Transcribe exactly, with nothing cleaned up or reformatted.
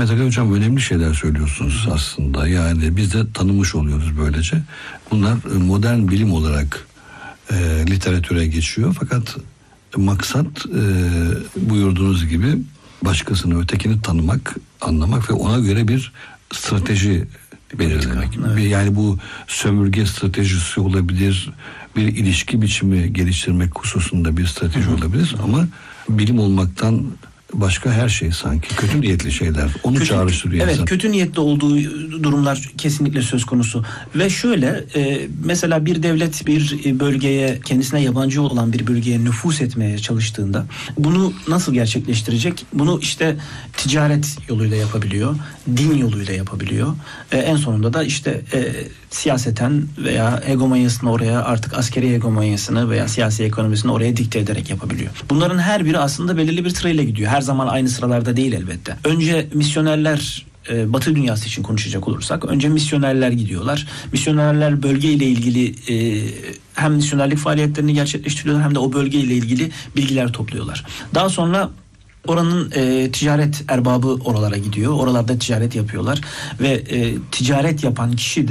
Mehmet Ali Hocam önemli şeyler söylüyorsunuz aslında. Yani biz de tanımış oluyoruz böylece. Bunlar modern bilim olarak e, literatüre geçiyor. Fakat maksat e, buyurduğunuz gibi başkasını, ötekini tanımak, anlamak ve ona göre bir strateji belirlemek. Evet. Yani bu sömürge stratejisi olabilir, bir ilişki biçimi geliştirmek hususunda bir strateji Hı-hı. olabilir ama bilim olmaktan başka her şey sanki kötü niyetli şeyler. Onu kötü, çağrıştırıyor evet, insan. Kötü niyetli olduğu durumlar kesinlikle söz konusu. Ve şöyle e, mesela bir devlet bir bölgeye, kendisine yabancı olan bir bölgeye nüfuz etmeye çalıştığında bunu nasıl gerçekleştirecek? Bunu işte ticaret yoluyla yapabiliyor, din yoluyla yapabiliyor. E, en sonunda da işte e, siyaseten veya hegemonyasını oraya, artık askeri hegemonyasını veya siyasi ekonomisini oraya dikte ederek yapabiliyor. Bunların her biri aslında belirli bir sırayla gidiyor. Her zaman aynı sıralarda değil elbette. Önce misyonerler, e, Batı dünyası için konuşacak olursak, önce misyonerler gidiyorlar. Misyonerler bölgeyle ilgili e, hem misyonerlik faaliyetlerini gerçekleştiriyorlar hem de o bölgeyle ilgili bilgiler topluyorlar. Daha sonra oranın e, ticaret erbabı oralara gidiyor. Oralarda ticaret yapıyorlar ve e, ticaret yapan kişi de